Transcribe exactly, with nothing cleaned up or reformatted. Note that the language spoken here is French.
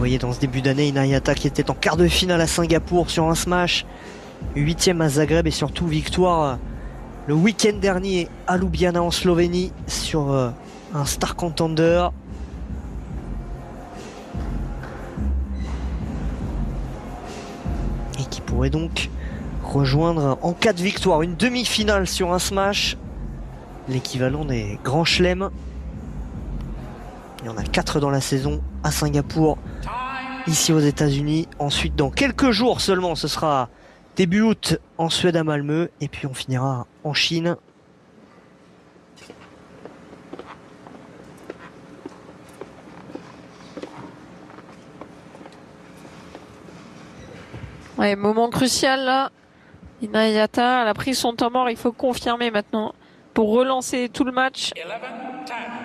voyez dans ce début d'année Inayata qui était en quart de finale à Singapour sur un smash, huitième à Zagreb et surtout victoire le week-end dernier à Ljubljana en Slovénie sur un Star Contender. Et qui pourrait donc rejoindre en cas de victoire une demi-finale sur un smash, l'équivalent des grands chelems. Il y en a quatre dans la saison à Singapour, ici aux États-Unis. Ensuite, dans quelques jours seulement, ce sera début août en Suède à Malmö. Et puis on finira en Chine. Ouais, moment crucial là. Inayata, elle a pris son temps mort, il faut confirmer maintenant pour relancer tout le match.